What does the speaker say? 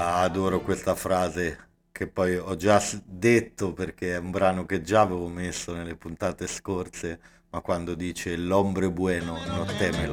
Ah, adoro questa frase che poi ho già detto perché è un brano che già avevo messo nelle puntate scorse, ma quando dice l'ombre bueno no teme